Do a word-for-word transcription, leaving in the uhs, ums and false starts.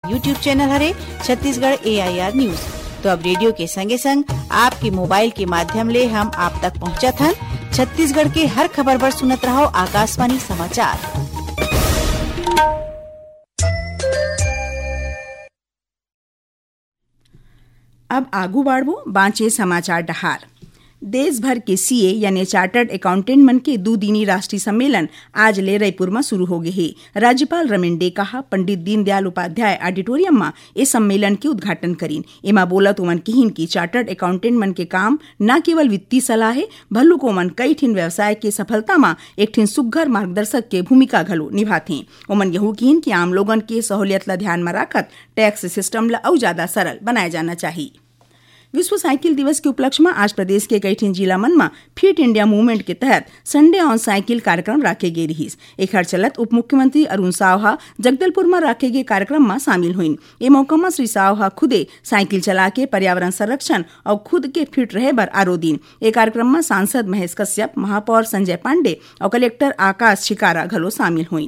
YouTube channel हरे छत्तीसगढ़ ए I R news. तो अब रेडियो के संगे संग आपके मोबाइल के माध्यम ले हम आप तक पहुँचत हन। छत्तीसगढ़ के हर खबर पर सुनत रहो आकाशवाणी समाचार। अब आगू बाढ़बो बांचे समाचार डहार। देश भर के सीए यानी चार्टर्ड अकाउंटेंट मन के दो दिनी राष्ट्रीय सम्मेलन आज ले रायपुर में शुरू हो गए है। राज्यपाल रमेन डे कहा पंडित दीनदयाल उपाध्याय ऑडिटोरियम में इस सम्मेलन के उद्घाटन करीन। एमा बोलत ओमन कहिन कि चार्टर्ड अकाउंटेंट मन के काम न केवल वित्तीय सलाह है, भल्लू को मन कई ठिन व्यवसाय के सफलता में एक ठिन सुघ्घर मार्गदर्शक के भूमिका घलो निभाथे। ओमन यहू कहिन कि आम लोगन के सहूलियत ला ध्यान में रखत टैक्स सिस्टम ला और ज्यादा सरल बनाया जाना चाहिए। विश्व साइकिल दिवस के उपलक्ष्य में आज प्रदेश के कई ठिन जिला मन में फिट इंडिया मूवमेंट के तहत संडे ऑन साइकिल कार्यक्रम रखे गए रही। एक हर चलत उप मुख्यमंत्री अरुण सावहा जगदलपुर में रखे गए कार्यक्रम में शामिल हुई। ए मौका में श्री सावहा खुदे साइकिल चला के पर्यावरण संरक्षण और खुद के फिट रहे बर आरो दिन। ए कार्यक्रम में सांसद महेश कश्यप, महापौर संजय पांडे और कलेक्टर आकाश शिकारा घलो शामिल हुई।